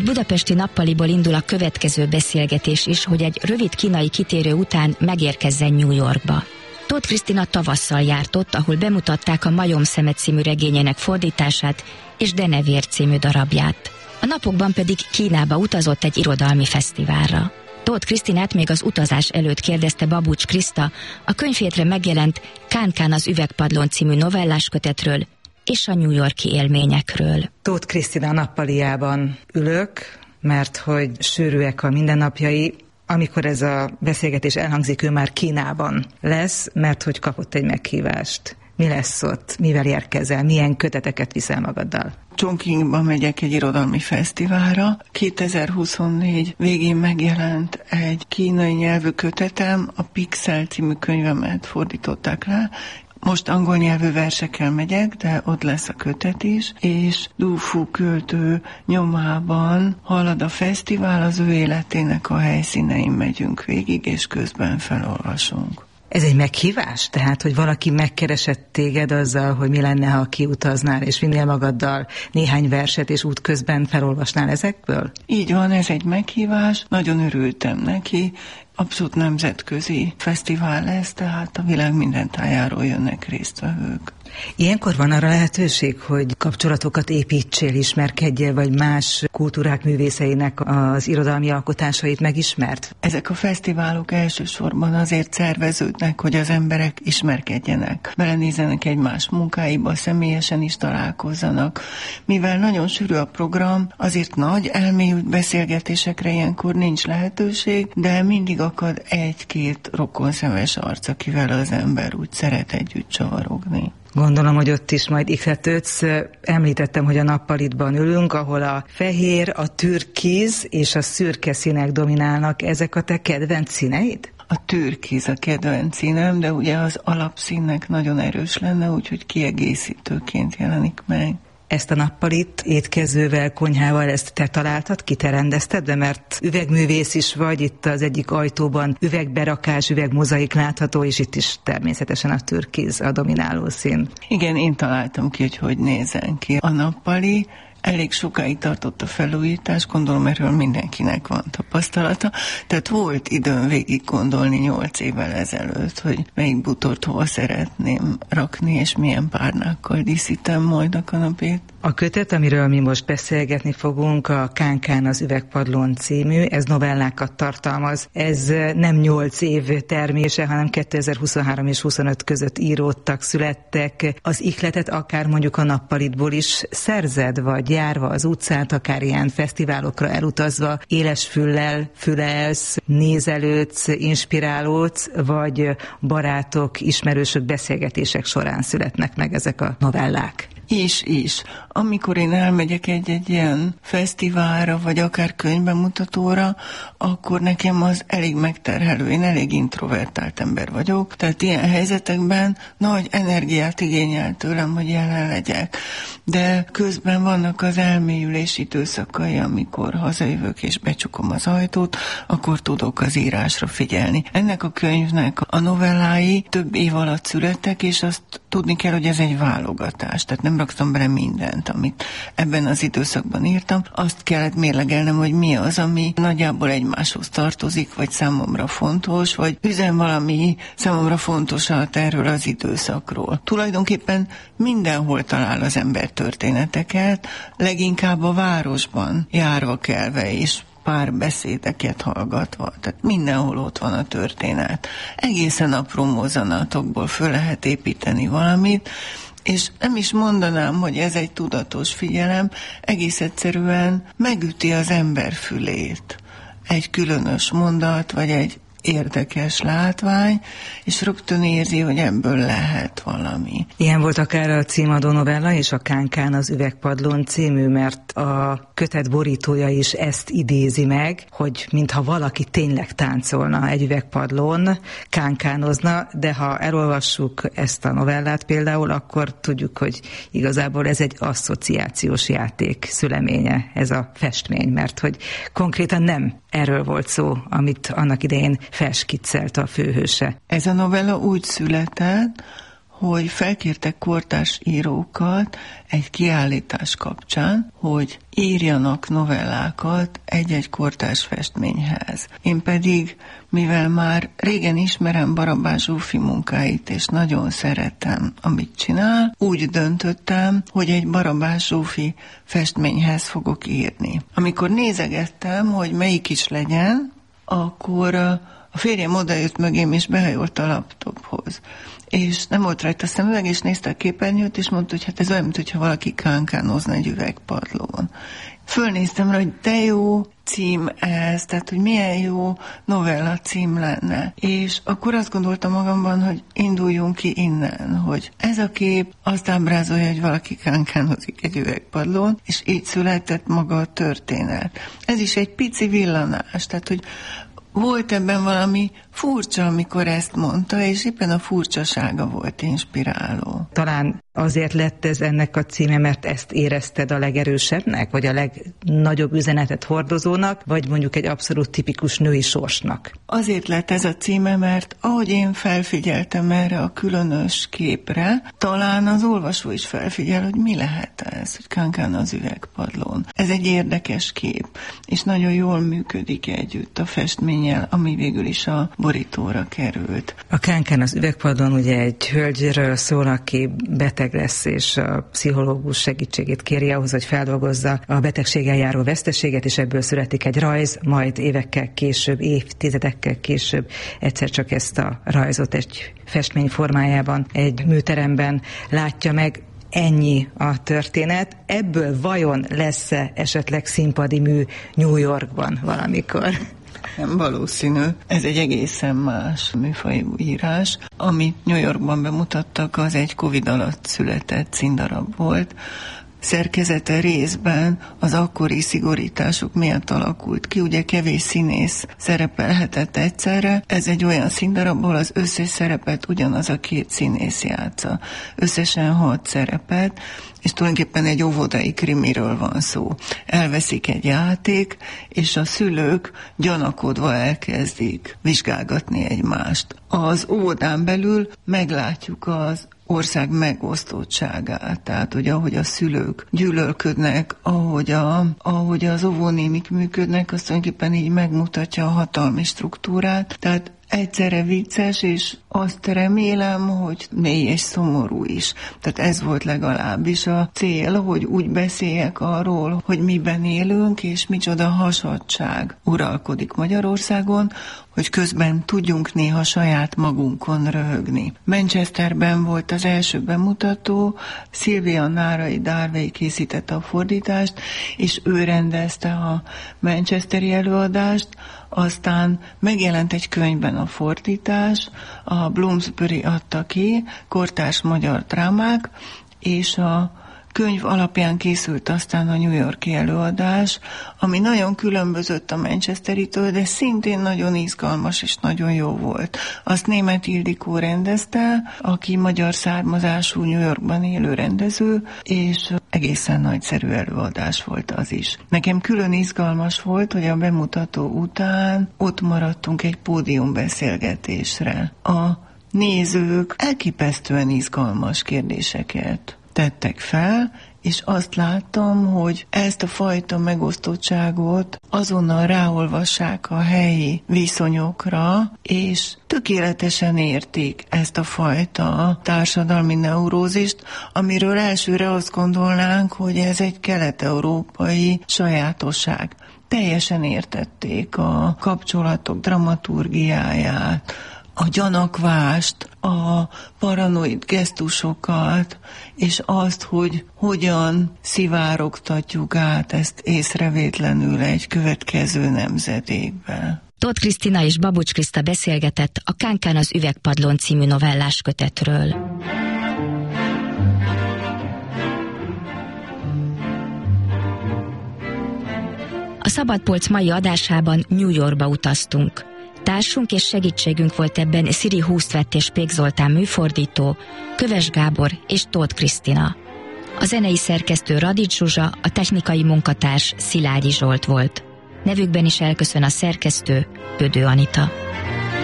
budapesti nappaliból indul a következő beszélgetés is, hogy egy rövid kínai kitérő után megérkezzen New Yorkba. Tóth Krisztina tavasszal járt ott, ahol bemutatták a Majom szeme című regényének fordítását és Denevér című darabját. A napokban pedig Kínába utazott egy irodalmi fesztiválra. Tóth Krisztinát még az utazás előtt kérdezte Babúcs Kriszta a könyvhétre megjelent Kánkán az üvegpadlón című novelláskötetről és a New York-i élményekről. Tóth Krisztina nappaliában ülök, mert hogy sűrűek a mindennapjai. Amikor ez a beszélgetés elhangzik, ő már Kínában lesz, mert hogy kapott egy meghívást. Mi lesz ott? Mivel érkezel? Milyen köteteket viszel magaddal? Chongqingba megyek egy irodalmi fesztiválra. 2024 végén megjelent egy kínai nyelvű kötetem, a Pixel című könyvemet fordították le. Most angol nyelvű versekkel megyek, de ott lesz a kötet is, és Du Fu költő nyomában halad a fesztivál, az ő életének a helyszínein megyünk végig, és közben felolvasunk. Ez egy meghívás? Tehát, hogy valaki megkeresett téged azzal, hogy mi lenne, ha kiutaznál, és vinnél magaddal néhány verset, és útközben felolvasnál ezekből? Így van, ez egy meghívás, nagyon örültem neki. Abszolút nemzetközi fesztivál lesz, tehát a világ minden tájáról jönnek résztvevők. Ilyenkor van arra lehetőség, hogy kapcsolatokat építsél, ismerkedjél, vagy más kultúrák művészeinek az irodalmi alkotásait megismert? Ezek a fesztiválok elsősorban azért szerveződnek, hogy az emberek ismerkedjenek, belenézzenek egymás munkáiba, személyesen is találkozzanak. Mivel nagyon sűrű a program, azért nagy elmélyült beszélgetésekre ilyenkor nincs lehetőség, de mindig akad egy-két rokonszemes arc, akivel az ember úgy szeret együtt csavarogni. Gondolom, hogy ott is majd ikletődsz. Említettem, hogy a nappalitban ülünk, ahol a fehér, a türkiz és a szürke színek dominálnak. Ezek a te kedvenc színeid? A türkiz a kedvenc színem, de ugye az alapszínnek nagyon erős lenne, úgyhogy kiegészítőként jelenik meg. Ezt a nappalit étkezővel, konyhával, ezt te találtad ki, te rendezted, de mert üvegművész is vagy, itt az egyik ajtóban üvegberakás, üvegmozaik látható, és itt is természetesen a türkiz a domináló szín. Igen, én találtam ki, hogy nézzen ki a nappali. Elég sokáig tartott a felújítás, gondolom erről mindenkinek van tapasztalata, tehát volt időm végig gondolni 8 évvel ezelőtt, hogy melyik bútort hova szeretném rakni, és milyen párnákkal díszítem majd a kanapét. A kötet, amiről mi most beszélgetni fogunk, a Kánkán az üvegpadlón című, ez novellákat tartalmaz. Ez nem 8 év termése, hanem 2023 és 25 között íródtak, születtek. Az ihletet akár mondjuk a nappalitból is szerzed, vagy járva az utcát, akár ilyen fesztiválokra elutazva, éles füllel fülelsz, nézelődsz, inspirálódsz, vagy barátok, ismerősök beszélgetések során születnek meg ezek a novellák? Is. Amikor én elmegyek egy ilyen fesztiválra, vagy akár könyvbemutatóra, akkor nekem az elég megterhelő. Én elég introvertált ember vagyok, tehát ilyen helyzetekben nagy energiát igényel tőlem, hogy jelen legyek. De közben vannak az elmélyülés időszakai, amikor hazajövök és becsukom az ajtót, akkor tudok az írásra figyelni. Ennek a könyvnek a novellái több év alatt születtek, és azt tudni kell, hogy ez egy válogatás. Tehát nem raktam bele mindent, amit ebben az időszakban írtam. Azt kellett mérlegelnem, hogy mi az, ami nagyjából egymáshoz tartozik, vagy számomra fontos, vagy üzen valami számomra fontosat erről az időszakról. Tulajdonképpen mindenhol talál az ember történeteket, leginkább a városban járva kelve is, pár beszédeket hallgatva, tehát mindenhol ott van a történet. Egészen apró mozzanatokból föl lehet építeni valamit, és nem is mondanám, hogy ez egy tudatos figyelem, egész egyszerűen megüti az ember fülét. Egy különös mondat, vagy egy érdekes látvány, és rögtön érzi, hogy ebből lehet valami. Ilyen volt akár a címadó novella és a Kánkán az üvegpadlón című, mert a kötet borítója is ezt idézi meg, hogy mintha valaki tényleg táncolna egy üvegpadlón, kánkánozna, de ha elolvassuk ezt a novellát például, akkor tudjuk, hogy igazából ez egy asszociációs játék szüleménye, ez a festmény, mert hogy konkrétan nem erről volt szó, amit annak idején felskiccelt a főhőse. Ez a novella úgy született, hogy felkértek kortárs írókat egy kiállítás kapcsán, hogy írjanak novellákat egy-egy kortárs festményhez. Én pedig, mivel már régen ismerem Barabás Zsófi munkáit, és nagyon szeretem, amit csinál, úgy döntöttem, hogy egy Barabás Zsófi festményhez fogok írni. Amikor nézegettem, hogy melyik is legyen, akkor a férjem odajött mögém, és behajolt a laptophoz. És nem volt rajta szemüveg, és nézte a képernyőt, és mondta, hogy hát ez olyan, mintha valaki kánkánozna egy üvegpadlón. Fölnéztem rá, hogy de jó cím ez, tehát hogy milyen jó novella cím lenne. És akkor azt gondoltam magamban, hogy induljunk ki innen, hogy ez a kép azt ábrázolja, hogy valaki kánkánozik egy üvegpadlón, és így született maga a történet. Ez is egy pici villanás, tehát hogy volt ebben valami furcsa, amikor ezt mondta, és éppen a furcsasága volt inspiráló. Talán azért lett ez ennek a címe, mert ezt érezted a legerősebbnek, vagy a legnagyobb üzenetet hordozónak, vagy mondjuk egy abszolút tipikus női sorsnak? Azért lett ez a címe, mert ahogy én felfigyeltem erre a különös képre, talán az olvasó is felfigyel, hogy mi lehet ez, hogy kánkán az üvegpadlón. Ez egy érdekes kép, és nagyon jól működik együtt a festménnyel, ami végül is a borítóra került. A kánkán az üvegpadlón ugye egy hölgyről szól, aki beteg lesz, és a pszichológus segítségét kéri ahhoz, hogy feldolgozza a betegséggel járó veszteséget, és ebből születik egy rajz, majd évekkel később, évtizedekkel később egyszer csak ezt a rajzot egy festmény formájában egy műteremben látja meg. Ennyi a történet. Ebből vajon lesz-e esetleg színpadi mű New Yorkban valamikor? Nem valószínű. Ez egy egészen más műfajú írás. Amit New Yorkban bemutattak, az egy Covid alatt született színdarab volt. Szerkezete részben az akkori szigorítások miatt alakult ki, ugye kevés színész szerepelhetett egyszerre. Ez egy olyan színdarab, ahol az összes szerepet ugyanaz a két színész játsza. Összesen 6 szerepet, és tulajdonképpen egy óvodai krimiről van szó. Elveszik egy játék, és a szülők gyanakodva elkezdik vizsgálgatni egymást. Az óvodán belül meglátjuk az ország megosztottságát, tehát hogy ahogy a szülők gyűlölködnek, ahogy az óvónémik működnek, azt tulajdonképpen így megmutatja a hatalmi struktúrát, tehát egyszerre vicces, és azt remélem, hogy mély és szomorú is. Tehát ez volt legalábbis a cél, hogy úgy beszéljek arról, hogy miben élünk, és micsoda hasadság uralkodik Magyarországon, hogy közben tudjunk néha saját magunkon röhögni. Manchesterben volt az első bemutató, Szilvia Nárai Darvey készítette a fordítást, és ő rendezte a manchesteri előadást, aztán megjelent egy könyvben a fordítás, a Bloomsbury adta ki, kortárs magyar drámák, és a könyv alapján készült aztán a New York-i előadás, ami nagyon különbözött a manchesteritől, de szintén nagyon izgalmas és nagyon jó volt. Azt Németh Ildikó rendezte, aki magyar származású New Yorkban élő rendező, és egészen nagyszerű előadás volt az is. Nekem külön izgalmas volt, hogy a bemutató után ott maradtunk egy pódiumbeszélgetésre. A nézők elképesztően izgalmas kérdéseket tettek fel, és azt láttam, hogy ezt a fajta megosztottságot azonnal ráolvassák a helyi viszonyokra, és tökéletesen értik ezt a fajta társadalmi neurózist, amiről elsőre azt gondolnánk, hogy ez egy kelet-európai sajátosság. Teljesen értették a kapcsolatok dramaturgiáját, a gyanakvást, a paranoid gesztusokat, és azt, hogy hogyan szivárogtatjuk át ezt észrevétlenül egy következő nemzedékbe. Tóth Krisztina és Babudcs Kriszta beszélgetett a Kánkán az üvegpadlón című novellás kötetről. A Szabadpolc mai adásában New Yorkba utaztunk. Társunk és segítségünk volt ebben Sziri Húsztvett és Pék Zoltán műfordító, Köves Gábor és Tóth Krisztina. A zenei szerkesztő Radics Zsuzsa, a technikai munkatárs Szilágyi Zsolt volt. Nevükben is elköszön a szerkesztő, Ödő Anita.